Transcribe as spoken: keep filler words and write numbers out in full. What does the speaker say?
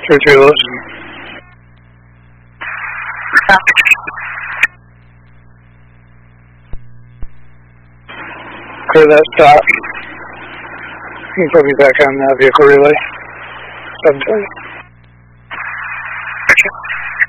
Three three Lewis. Clear that stop. You can put me back on the vehicle relay. seven twenty.